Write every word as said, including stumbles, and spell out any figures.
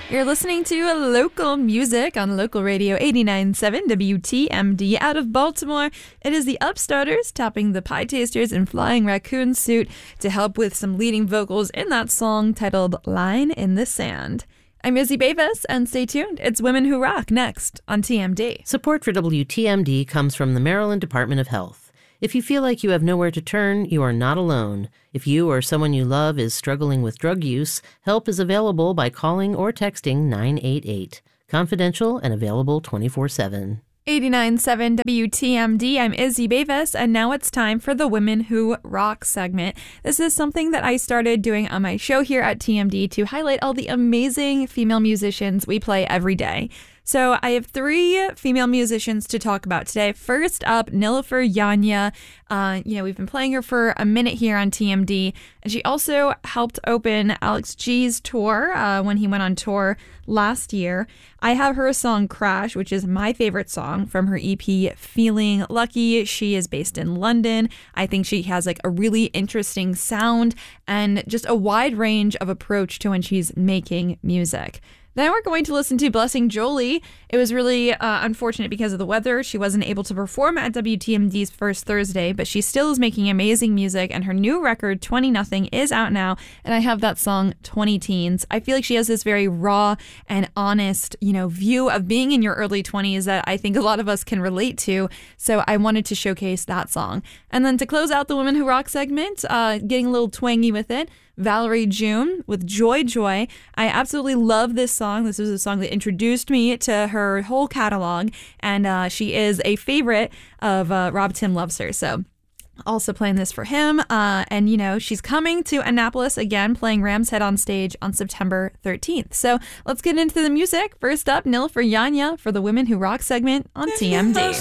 You're listening to local music on local radio eighty-nine point seven W T M D out of Baltimore. It is the Upstarters topping the Pie Tasters in Flying Raccoon Suit to help with some leading vocals in that song titled Line in the Sand. I'm Izzy Bavis, and stay tuned. It's Women Who Rock next on T M D. Support for W T M D comes from the Maryland Department of Health. If you feel like you have nowhere to turn, you are not alone. If you or someone you love is struggling with drug use, help is available by calling or texting nine eight eight. Confidential and available twenty-four seven. eighty-nine point seven W T M D. I'm Izzy Bavis, and now it's time for the Women Who Rock segment. This is something that I started doing on my show here at T M D to highlight all the amazing female musicians we play every day. So I have three female musicians to talk about today. First up, Nilüfer Yanya. Uh, you know, we've been playing her for a minute here on T M D, and she also helped open Alex G's tour uh, when he went on tour last year. I have her song Crash, which is my favorite song from her E P Feeling Lucky. She is based in London. I think she has like a really interesting sound and just a wide range of approach to when she's making music. Then we're going to listen to Blessing Jolie. It was really uh, unfortunate because of the weather. She wasn't able to perform at W T M D's first Thursday, but she still is making amazing music, and her new record, twenty nothing, is out now, and I have that song, twenty teens. I feel like she has this very raw and honest, you know, view of being in your early twenties that I think a lot of us can relate to, so I wanted to showcase that song. And then to close out the Women Who Rock segment, uh, getting a little twangy with it, Valerie June with Joy Joy. I absolutely love this song. This was a song that introduced me to her whole catalog, and uh, she is a favorite of uh, Rob Tim Loves Her. So also playing this for him. Uh, and, you know, she's coming to Annapolis again, playing Ram's Head on stage on September thirteenth. So let's get into the music. First up, Nilüfer Yanya for the Women Who Rock segment on T M D.